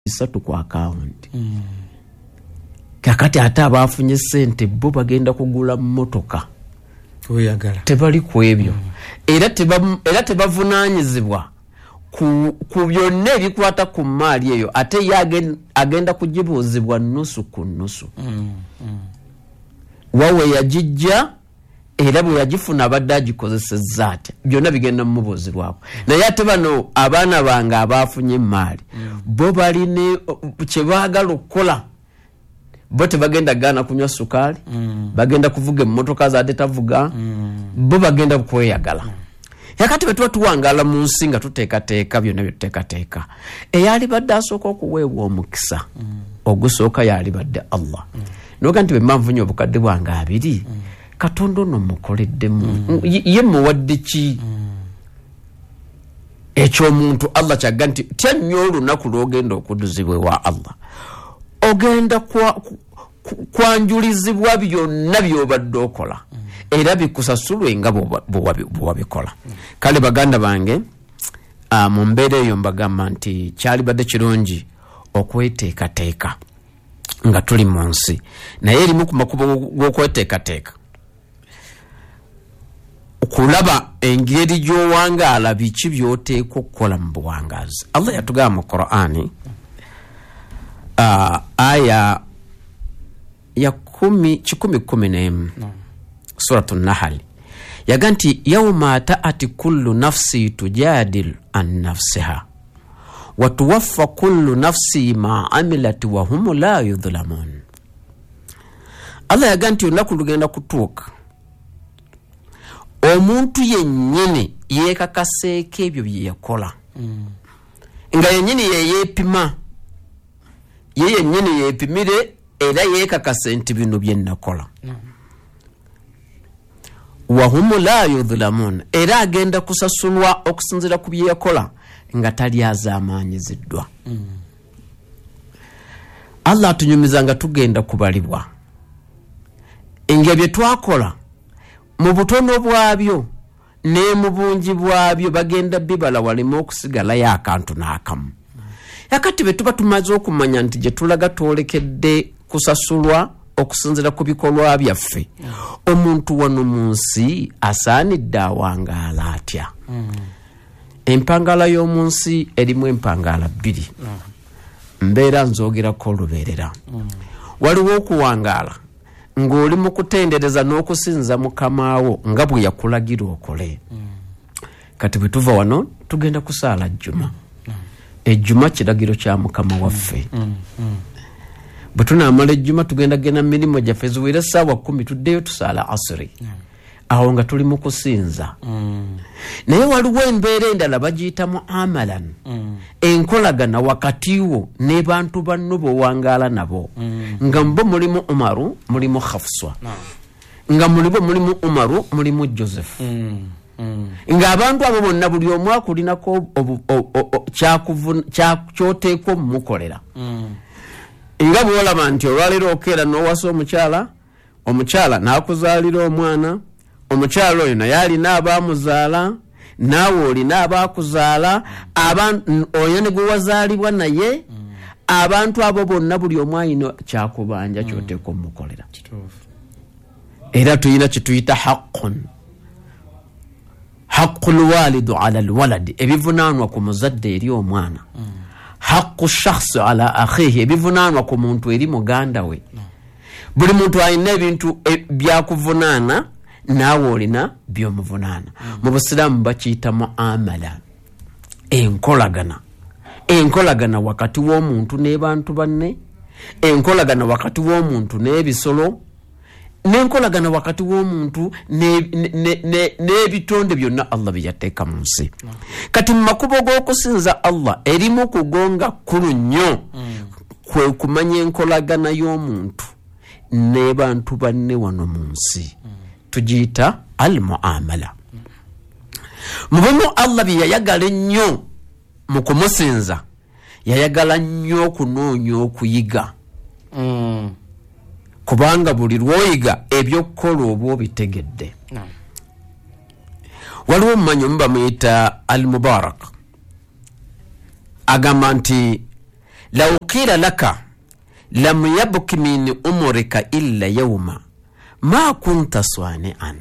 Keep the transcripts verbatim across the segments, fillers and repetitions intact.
isatu ku account. Mm. Kakati ate abafunye sente bo bagenda kugula mmotoka. Kuyagala. Tebali ku ebyo. Mm. Era teba era tebavunaanyizibwa ku ku byonna ebikwata ku mali eyo ate yagenda agenda kujibuuzibwa nusu ku nusu. Mm. Mm. Wawe yajijja era bwe yagifuna abadde agikozesezza ate byonna bigenda mu mubuuzibwako. Naye ate bano abaana bange abaafunye mali mm. bo baline kye baagala okukola. Bo tebagenda gaana kunywa sukaali mm. bagenda kuvuga emmotoka zaate tavuga mm. bo bagenda kweyagala. Mm. Yakati bwe tuba tuwangala mu nsi nga tuteekateeka byonna bye tuteekateeka eyali badde asooka okuweebwa omukisa mm. ogusooka yali badde Allah. Mm. Noga nti bwe manvunye obukadde bwange abiri mm. Katonda ono mukoleddemu mm. ye muwadde ki mm. ekyo omuntu Allah kyagga nti tya nnyo olunaku lw'ogenda okuduzibwa wa Allah ogenda kwa kwanjulizibwa byonna by'obadde okola mm. era bikusasulwe nga bw'wabikola. Mm. Kale baganda bange uh, mu mbeera eyo mbagamba nti kyali badde kirungi okweteekateeka nga tuli mu nsi naye erimu ku makubo g'okweteekateeka okulaba engeri gy'owangaala biki by'oteeka okukola mu buwangaazi. Allah yatugamba mu Qur'ani uh, aya ya kumi kikumi kumi n'emu no. Suratu Nahl yaga nti yawma ta'ati kullu nafsi tujadil an nafsiha wa tuwaffa kullu nafsi ma amilat wa hum la yudhlamun. Allah yaga nti olunaku lugenda kutuuka omuntu yennyini yeekakaseeko ebyo bye yakola mm. nga yennyini yeyeepima ye yennyini yeepimire era yeekakase nti bino bye nakola mm. wa hum la yudhlamun era agenda kusasulwa okusinzira ku bye yakola nga tali azaamaanyiziddwa. Mm. Allah atunyumiza nga tugenda kubalibwa engeri bye twakola mu butono bwabyo ne mu bungi bwabyo bagenda bibala walema okusigalayo akantu n'akamu. Mm. Yakati bwe tuba tumaze okumanya nti gye tulaga twolekedde kusasulwa okusinzira ku bikolwa byaffe mm. omuntu wano mu nsi asaanidde awangaala atya. Mm. Empangala y'omu nsi erimu empangala bbiri. Mm. Mbeera nzoogerako olubeerera. Mm. Waliwo okuwangaala ng'oli mu kutendereza n'okusinza mukamaawo nga bwe yakulagira okole. Mm. Kati bwe tuva wano tugenda kusaala jjuma. Mm. Ejjuma kiragiro kya mukama waffe. Mm. Mm. Bwe tunaamala ejjuma tugenda genda mirimo gyaffe eziwera essaawa kkumi tuddeyo tusaala asiri. Mm. Awo nga tuli mu kusinza. Mm. Naye waliwo embeera endala bagiyitamu amalan. Mm. Enkolagana wakati wo ne bantu banno b'owangaala nabo. Mm. Nga mbo mulimu Umaru mulimu Hafswa. No. Nga mulibo mulimu Umaru mulimu Joseph. Mm. Mm. Nga abantu abo bonna buli omu akulinako kyoteekwa mumukolera. Mm. Nga bw'olaba nti olwaleero okeera n'owasa omukyala omukyala n'akuzaalira omwana omukyalo oyo naye alina abaamuzaala naawe olina abaakuzaala oyo ne gwe wazaalibwa naye mm. abantu abo bonna buli omu alina kyakubanja kyoteeka omukolera. Era tulina kituyita haqqun haqqul walidu ala alwaladi ebivunaanwa ku muzadde eri omwana. Mm. Haqqu shakhsi ala akhihi ebivunaanwa ku muntu eri muganda we. Mm. Buli muntu alina ebintu e, byakuvunaana naawe olina byomuvunaana. Mm. Mu Busiraamu bakiyita muamala enkolagana enkolagana wakati w'omuntu n'ebantu banne enkolagana wakati w'omuntu n'ebisolo n'enkolagana wakati w'omuntu n'ebitonde byonna Allah bye yateeka mu nsi. Mm. Kati mu makubo g'okusinza Allah erimu kugonga kkulu nnyo. Mm. Kwe kumanya enkolagana y'omuntu n'ebantu banne wano mu nsi. Mm. Tujiyita al-muamala. Mubumu Allah bye yayagala ennyo mu kumusinza yayagala nnyo okunoonya okuyiga. Mm. Kubanga buli lw'oyiga ebyokukola oba obitegedde. No. Waliwo omumanyi omu bamuyita al-Mubarak agamba nti law qila laka lam yabki min umrika illa yawma ma kunta swani'an.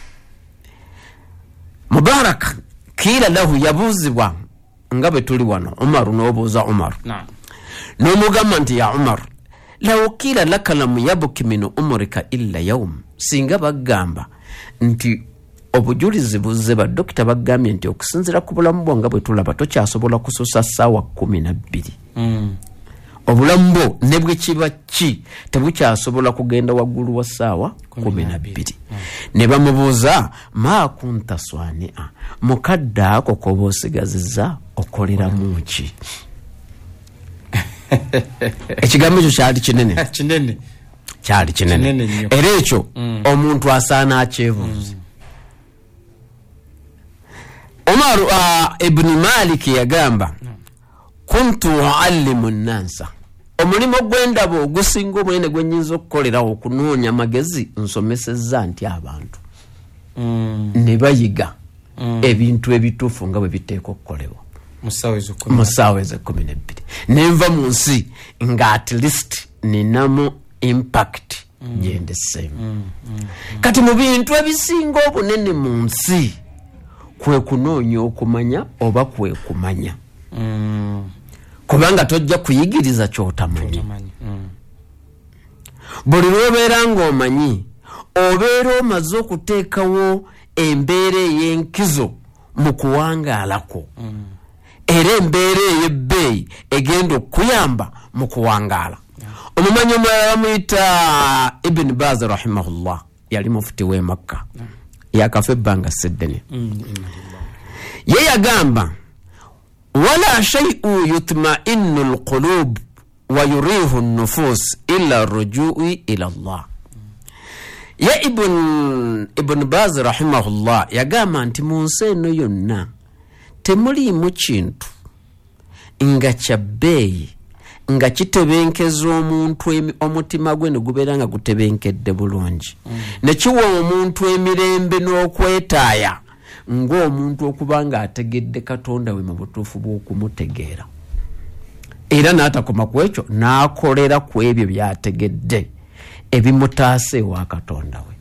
Mubarak kila lahu yabuzibwa ngabe tuli wano Umar nobuza Umar Naam. no mugamba nti ya Umar law qila laka lam yabki min umrika illa yawm, singa bagamba nti obujulizi buzze ba dokita bagambye nti okusinzira ku bulamu bwo nga bwe tulaba tokyasobola kususa ssaawa kumi na bbiri. Mm. Obulamu bwo ne bwe kiba ki tebukyasobola kugenda waggulu wa ssaawa kumi na bbiri. Ne bamubuuza ma kunta swani'a, mukadde ako koba osigazizza okoleramu ki? Ekigambo ekyo kyali kinene kinene kyali kinene era ekyo omuntu asaana akyebuuze. Umar uh, ibn Malik yagamba kuntu uallimu nnansa, omulimo gw'endabo ogusinga omwene gwe nnyinza okukolerawo okunoonya magezi nsomesezza nti abantu mm. ne bayiga mm. ebintu ebituufu nga bwe biteeka okukolebwa mu ssaawa ez'ekkumi n'ebbiri. Nenva mu nsi nga at least ninamu impact mm. gyendeseemu mm. mm. mm. Kati mu bintu ebisinga obunene mu nsi kwe kunoonya okumanya oba kwe kumanya mm. kubanga tojja kuyigiriza kyotamanyi. mm. Buli lw'obeera ng'omanyi obeera omaze okuteekawo embeera ey'enkizo mu kuwangaalako mm. era embeera ey'ebbeeyi egenda okuyamba mu kuwangaala. yeah. Omumanyi omulala bamuyita Ibn Baz rahimahullah, yali mufuti w'e Makka yeah. yakafa ebbanga sseddene. mm. ye yagamba wala shay'u yutma'innu alqulub wa yurihu an-nufus illa ar-ruju'i ila Allah. Ya ibn ibn Baz rahimahullah yagamba nti mu nsi eno yonna temuliimu kintu nga kyabbeeyi nga kitebenkeza omuntu omutima gwe ne gubeera nga gutebenkedde bulungi mm. ne kiwa omuntu emirembe n'okwetaaya ng'omuntu okuba nga ategedde Katonda we mu butuufu bw'okumutegeera era n'atakoma ku ekyo n'akolera ku ebyo by'ategedde ebimutaasa ewa Katonda we.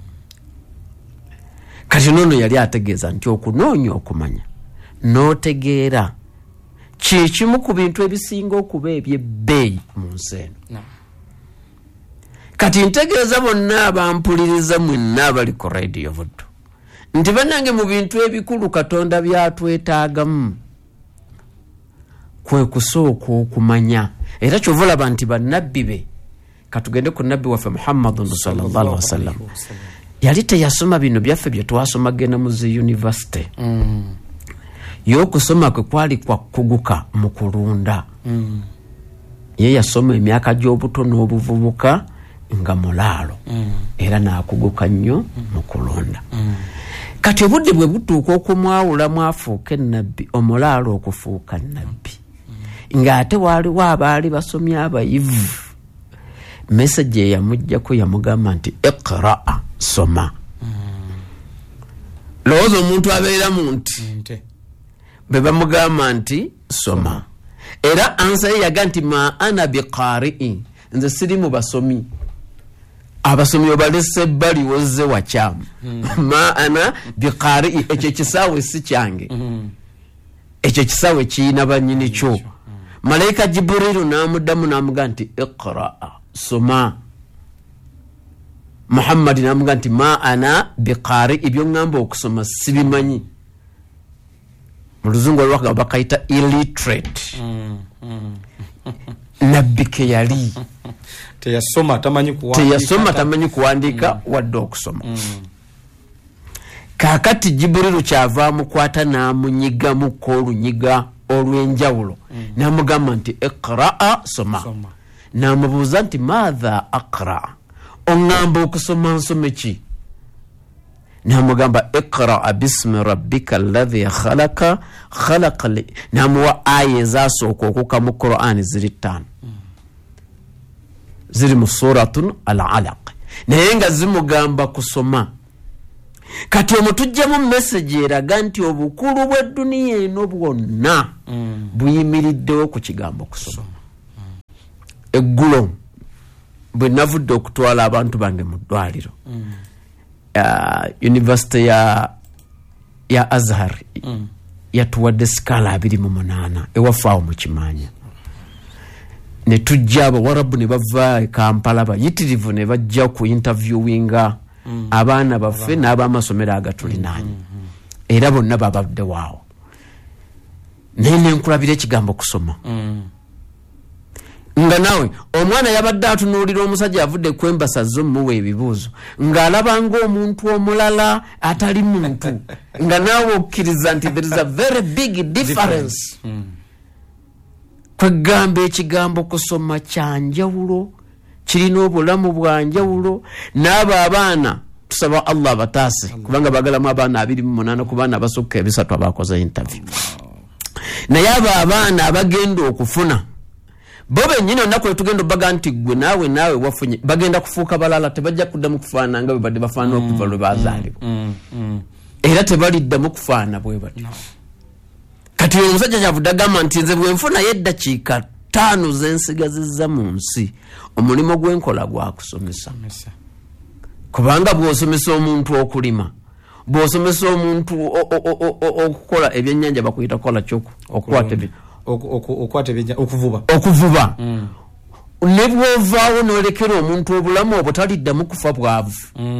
Kati nono yali ategeeza nti okunoonya okumanya n'otegeera kye kimu ku bintu ebisinga okuba eby'ebbeeyi mu nsi eno. no. Kati ntegeeza bonna abampuliriza mwenna abali ku Radio Buddu nti bannange mu bintu ebikulu Katonda byatwetaagamu kwe kusooka okumanya, era kyova olaba nti bannabbi be, katugende ku nabbi waffe Muhammadun sallallahu alaihi wasallam, yali teyasoma bino byaffe bye twasoma genda mu zi university mm. y'okusoma kwe kwali kwa kuguka mu kulunda mm. ye yasoma emyaka gy'obuto n'obuvubuka nga mulaalo mm. era n'akuguka nnyo mu kulonda mm. Kati obudde bwe butuuka okumwawula mwafuuka ennabbi, omulaalo okufuuka nnabbi mm. ng'ate waaliwo abaali basomye abayivu. Message eyamuggyako yamugamba nti iqra, soma. mm. Lowooza omuntu abeera mu nti mm. be bamugamba nti soma. Era ansa ye yaga nti ma ana biqari'i, nze siri mu basomi. Abasomi obalese ebbali wozze wakyamu. mm. ma ana biqari'i, ekyo kisaawe si kyange. mm. ekyo kisaawe kiyina bannyini kyo. mm. Malayika Jibrilu n'amuddamu n'amugamba nti iqra, soma. Muhammad n'amugamba nti ma ana biqari'i, byo ngamba okusoma sibimanyi. Mu luzungu olwaka bakayita illiterate. mm. mm. Nabbi ke yali teyasoma tamanyi kuwandiika teyasoma tamanyi kuwandiika mm. wadde okusoma. mm. Kaakati Jibrilu kyava amukwata n'amunyigamuko olunyiga olw'enjawulo mm. n'amugamba nti iqra, soma. Soma. N'amubuuza nti maadha aqra, oŋŋamba okusoma nsome ki? N'amugamba iqra bismi rabbika alladhi khalaqa khalaqa li, n'amuwa aya ezasooka okuka mu Qur'an ziri ttaano mm. ziri mu suratun al-alaq, naye nga zimugamba kusoma. Kati omutujjamu message eraga nti obukulu bw'edduniya eno bwonna mm. buyimiriddewo ku kigambo kusoma. eggulo bwe navudde okutwala abantu bange mu ddwaliro mm. uh, university ya ya Azhar mm. yatuwadde skala abiri mu munaana ewafaawo mu Kimanya ne tujja Abawarabu ne bava e Kampala bayitirivu ne bajja ku interviewinga mm. abaana baffe n'abamasomero agatulinaanye mm -hmm. era bonna babadde waawo naye nenkulabira ekigambo kusoma mm. nga nawe omwana yabadde atunuulira omusajja avudde kwembasa zo muwe ebibuuzo ng'alabanga omuntu omulala atali muntu nga naawe okkiriza nti there is a very big difference mm. kwegamba ekigambo kusoma kyanjawulo kirina obulamu bwanjawulo n'abo abaana tusaba Allah abataase kubanga bagalamu abaana abiri mu munaana ku baana abasukka ebisatu abakoze interview naye abo abaana abagenda okufuna bo bennyini olunaku lwetugenda obbaga nti gwe naawe naawe wafunye bagenda kufuuka balala tebajja kuddamu kufaana nga bwe badde bafaana okuva lwe baazaalibwa era tebaliddamu kufaana bwe batyo kati omusajja kyavudde agamba nti nze bwe nfunayo eddakiika ttaano zensigazizza mu nsi omulimu gwenkola gwakusomesa kubanga bw'osomesa omuntu okulima bw'osomesa omuntu okukola ebyennyanja bakuyita kukola kyoko okukwata okuvuba okuvuba ne bw'ovaawo n'olekera omuntu obulamu obwo taliddamu kufa bwavu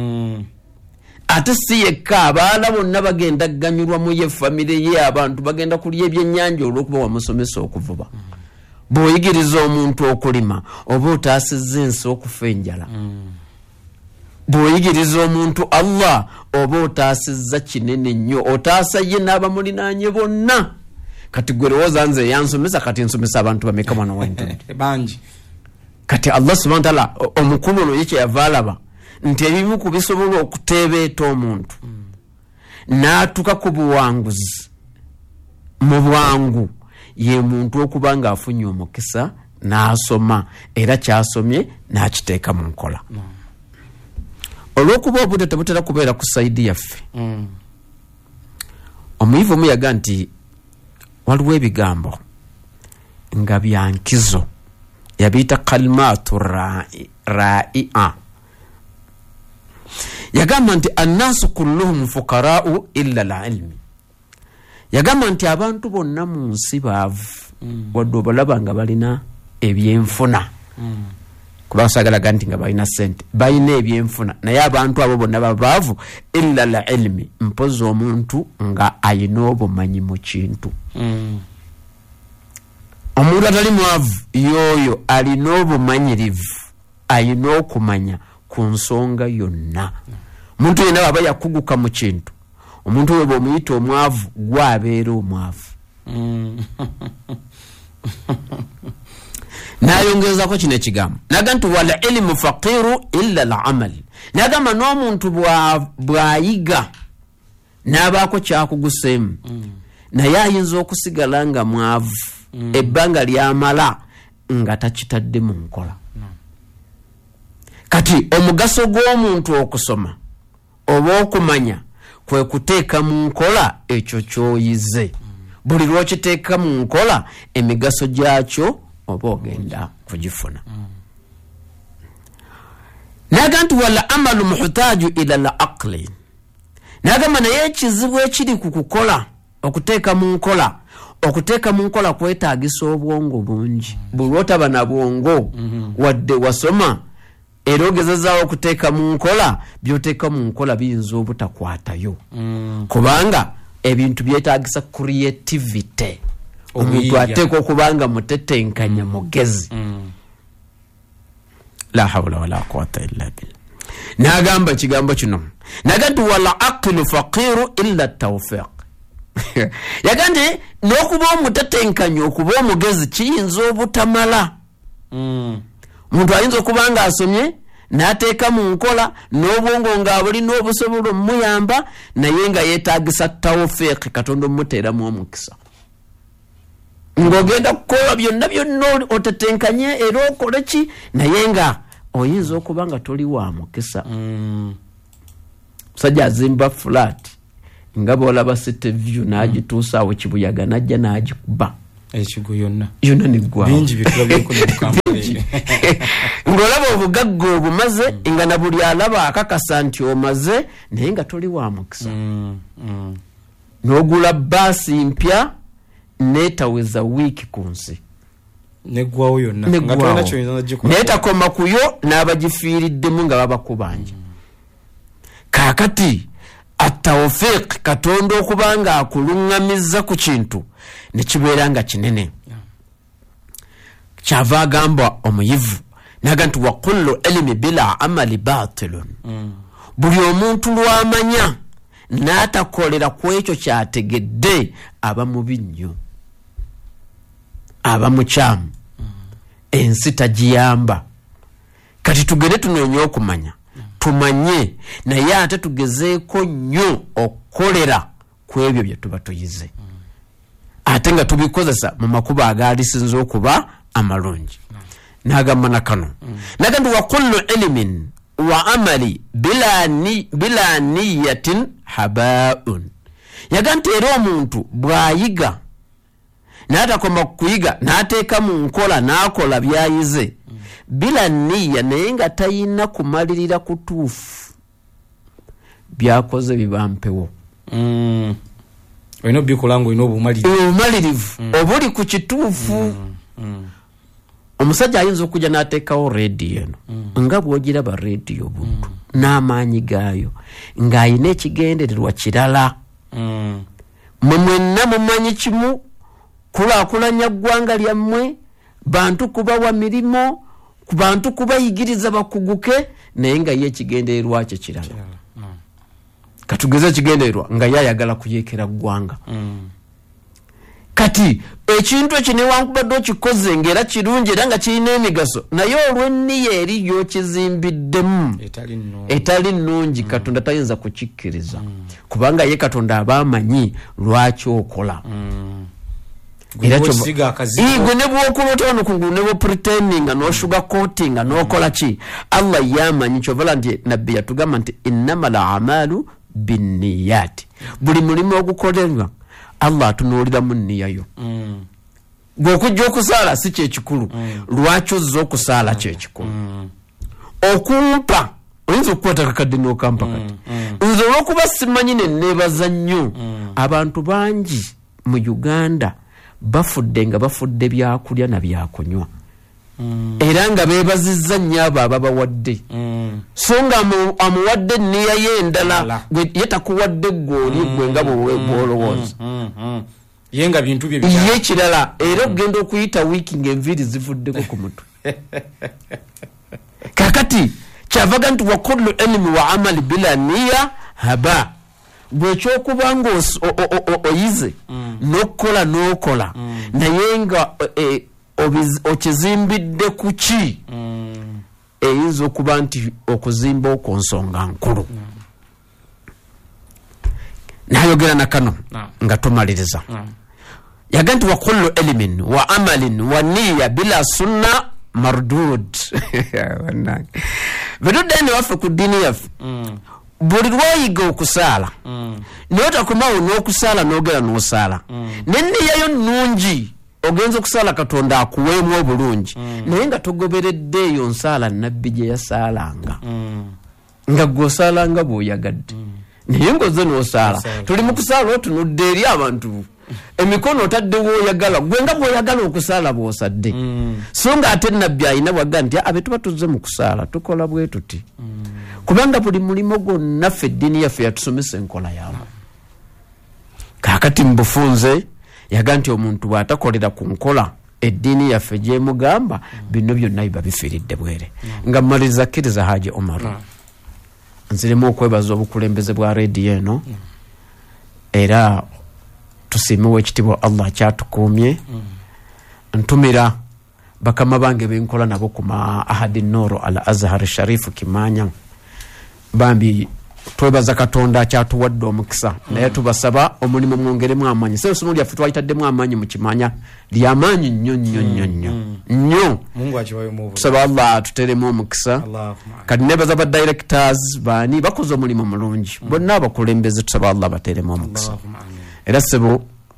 ate si yekka abaala bonna bagenda ganyulwa mu ye famire ye abantu bagenda kulya ebyennyanja olw'okuba wamusomesa okuvuba bw'oyigiriza omuntu okulima oba otaasizza ensi okufa enjala bw'oyigiriza omuntu Allah oba otaasizza kinene nnyo otaasa ye n'abamulinaanye bonna kati gwe lowooza nze yansomesa kati nsomesa abantu bameka mwana w'entumbi bangi kati Allah subhanahu wa ta'ala omukulu ono ye kyeyava alaba nti ebimu ku bisobola okuteebeeta omuntu mm. n'atuuka ku buwanguzi mu bwangu ye muntu okuba ng'afunye omukisa n'asoma era kyasomye n'akiteeka mu nkola mm. olw'okuba obudde tebutera kubeera ku sayidi yaffe mm. omuyivu omu yaga nti waliwo ebigambo nga byankizo yabiyita kalimatu ra'i'a yagamba nti annaasu kulluhum fukarau illa al-ilmi yagamba nti abantu bonna mu nsi baavu mm. wadde obalaba nga balina ebyenfuna mm. kuba sagalaga nti nga balina sente balina ebyenfuna naye abantu abo bonna babaavu illa al-ilmi mpozi omuntu nga ayina obumanyi mu kintu mm. omuntu atali mwavu yoyo alina obumanyirivu ayina okumanya ku nsonga yonna omuntu mm. yena baba yakuguka mu kintu omuntu oyo bw'omuyita omwavu gwabeera omwavu mm. nayongezako kino ekigambo naga nti wala ilmu faqiru illa al-amal nagamba n'omuntu bw'ayiga n'abaako kyakuguseemu mm. naye ayinza okusigala nga mwavu mm. ebbanga lyamala nga takitadde mu nkola mm. kati omugaso gw'omuntu okusoma oba okumanya kwe kuteeka mu nkola ekyo ky'oyize mm. buli lw'okiteeka mu nkola emigaso gyakyo oba ogenda kugifuna mm. naga nti wala amalu muhtaaju ila al-aqli nagamba naye ekizibu ekiri ku kukola okuteeka mu nkola okuteeka mu nkola kwetaagisa obwongo bungi mm. buli otaba na bwongo mm -hmm. wadde wasoma era ogezezaawo okuteeka mu nkola by'oteeka mu nkola biyinza obutakwatayo mm. kubanga ebintu byetaagisa creativity omuntu ateeka okubanga mutetenkanya mugezi mm. la hawla wala quwwata illa billah nagamba ekigambo kino nagati wala aqlu faqiru illa tawfiq yagandi n'okuba omutetenkanya okuba omugezi kiyinza obutamala mm. omuntu ayinza okuba nga asomye n'ateeka mu nkola n'obwongo ng'abuli n'obusobola omuyamba naye nga yeetaagisa tawfiq katonda omuteeramu omukisa ng'ogenda kukola byonna byonna otetenkanye era okole ki naye nga oyinza okuba nga toli wa mukisa musajja mm. azimba flat nga bw'olaba city view n'agituusa awo kibuyaga n'ajja n'agikuba ekigo yonna yonna niggwa bingi bitulabeko ne kampani ngolaba obugagga obumaze mm. nga na buli alaba akakasa nti omaze naye nga toli wa mukisa mm. mm. n'ogula baasi mpya neetaweza wiiki ku nsi neggwawo yonna nga tolina kyoyinza nagikola neetakoma kuyo n'abagifiiriddemu nga babakubanja mm. kaakati atawfiq katonda okuba nga akuluŋŋamizza ku kintu ne kibeera nga kinene yeah. kyava agamba omuyivu naga nti wakullu ilimi bila amali batilun mm. buli omuntu lwamanya n'atakolera ku ekyo kyategedde aba mubi nnyo aba mukyamu mm. ensi tagiyamba kati tugende tunoonye okumanya mm. tumanye naye ate tugezeeko nnyo okukolera ku ebyo bye tuba tuyize mm. ate nga tubikozesa mu makuba agaalisinza okuba amalungi mm. nagamba nakano mm. naga nti wakullu ilimin wa amali bila, ni, bila niyatin habaun yaga nti era omuntu bw'ayiga n'atakoma kuyiga n'ateeka mu nkola n'akola byayize mm. bila niya naye nga tayina kumalirira kutuufu byakoze bibampewo mm. olina obikola nga olina obumalirivu mm. obuli ku kituufu mm. mm. omusajja ayinza okujja n'ateekawo rediyo eno mm. nga bw'ogiraba rediyo buntu mm. n'amaanyi gaayo ng'ayina ekigendererwa kirala mm. mwe mwenna mumanyi kimu kulaakulanya ggwanga lyammwe bantu kubawa mirimo bantu kubayigiriza bakuguke naye nga ye ekigendererwa kye kirala mm. katugeze ekigendererwa nga ye ayagala kuyeekera ggwanga mm. kati ekintu ekyo newankubadde okikoze ng'era kirungi era nga kirina emigaso naye olw'enniya eri y'okizimbiddemu etali nnungi mm. katonda tayinza kukikkiriza mm. kubanga ye katonda aba amanyi lwaki okola mm. era gwe ne bwokola otya wano kungulu ne bwopretendinga n'osuga coatinga n'okola ki allah yamanyi kyovala nti nabbi yatugamba nti innama l amalu binniyati buli mulimu ogukolerwa allah atunuulira mu nniyayo mm. gwe okujja okusaala si kyekikulu mm. lwaki ozza okusaala mm. kyekikulu mm. okumpa oyinza okukwata kakadde n'okampa kati mm. mm. nze olw'okuba simanyi nenneebaza nnyo mm. abantu bangi mu uganda bafudde nga bafudde byakulya na byakunywa mm. era nga beebazizza nnyo abo ababawadde mm. so nga amuwadde nniya ye endala gwe yetakuwadde gweoli mm. gwe nga bwolowooza mm. mm. ye nga bintu bye ye kirala era okugenda okuyita wiiki ng'enviiri zivuddeko ku mutwe kakati kyavaga nti wakullu ilimi wa amali bila niya haba bwekyokuba nga oyize n'okukola n'okola naye nga okizimbidde ku ki eyinza okuba nti okuzimba okwo nsonga nkulu nayogera nakano nga tumaliriza yaga nti wakullu ilimin wa amalin wa niya bila sunna mardud vedudde waffe ku ddiini yaffe buli lwayiga okusaala mm. n'otakomawo n'okusaala n'ogera n'osaala mm. nenniyayo nnungi ogenza okusaala katonda akuweemu obulungi mm. naye nga togoberedde eyo nsaala nabbi gye yasaalanga mm. nga gw'osaalanga bw'oyagadde mm. naye ng'oze n'osaala tuli mu kusaala otunudde eri abantu emikono otaddewo oyagala gwe nga bw'oyagala okusaala bw'osadde mm. so nga ate nabbi ayina bwagga nti abe tuba tuzze mu kusaala tukola bwe tuti mm. kubanga buli mulimo gwonna ffe eddiini yaffe yatusomesa enkola yaabo kaakati mu bufunze yaga nti omuntu bw'atakolera ku nkola eddiini yaffe gyemugamba bino byonna biba bifiiridde bwere nga mmaliriza kkiriza Haji Omar nziremu okwebaza obukulembeze bwa rediyo eno era tusiimewo ekitiibwa Allah kyatukuumye ntumira bakama bange benkola nabo ku ma Ahadi Noro al Azhar Sharifu Kimanya bambi twebaza katonda kyatuwadde omukisa naye tubasaba omulimu mwongeremu amaanyi so somo lyaffe twayitaddemu amaanyi mu kimanya ly'amaanyi nnyo nnyo nnyo nnyo nnyo tusaba Allah tuteremu omukisa kati nebaza ba directors bani bakoze omulimu mulungi bonna abakulembeze tusaba Allah bateremu omukisa era sebo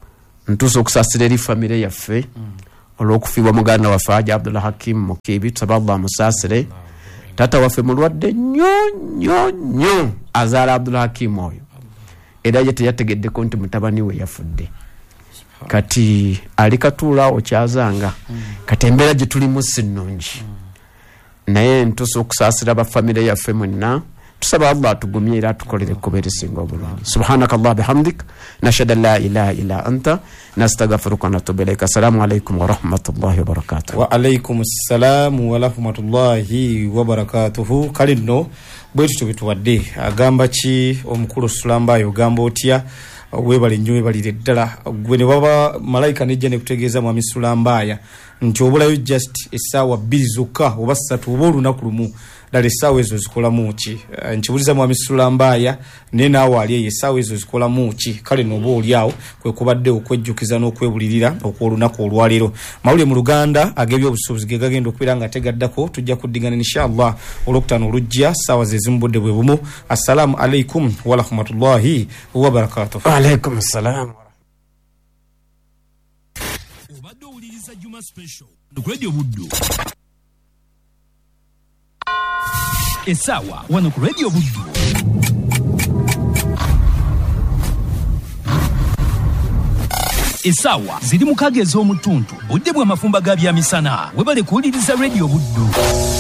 ntuso okusasira eri famire yaffe olw'okufiibwa muganda waffe Haji Abdullah Hakim Mukibi tusaba Allah musasire tata waffe mulwadde nnyo nnyo nnyo azaala Abdullah Hakim oyo era ye teyategeddeko nti mutabani we yafudde kati ali katuulaawo kyazanga kati embeera gye tulimu si nnungi naye ntuso okusasira bafamire yaffe mwenna tusaba Allah atugumye era atukolere ekkubo erisinga obulungi subhanaka Allah bihamdik nashhadu an la ilaha illa anta nastaghfiruka wa natubu ilayka assalamu alaykum wa rahmatullahi wa barakatuh wa alaykum assalam wa rahmatullahi wa barakatuh kalino bwetu tubituwadde agamba ki omukulu Sulambayo gamba otya webale nnyo webalire ddala gwe ne baba malayika nejja ne kutegeeza mwami Sulambaya nti obulayo just essaawa bbiri zokka oba ssatu oba olunaku lumu ddala essaawa ezo zikolamu ki nkibuliza mwami Sulambaya naye naawe ali eyo essaawa ezo zikolamu ki kale nooba oli awo kwe kubadde okwejjukiza n'okwebulirira okw'olunaku olwaleero mawulire mu Luganda ag'ebyobusuubuzi ge gagenda okubeera nga tegaddako tujja kuddigana inshallah olwokutaano olujja ssaawa ze zimu budde bwe bumu assalamu alaikum wa rahmatullahi wa barakatuh wa alaikum assalam obadde owuliriza Juma Special ku Radio Buddu essaawa wano ku Radio Buddu essaawa ziri mu kaga ez'omutuntu budde bwa mafumba ga byamisana webale kuwuliriza Radio Buddu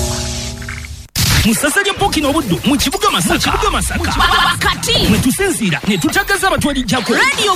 musasa lya Pokino Buddu mu kibuga Masaka kati mwe tusinziira ne tutagaza abatwalijjako Radio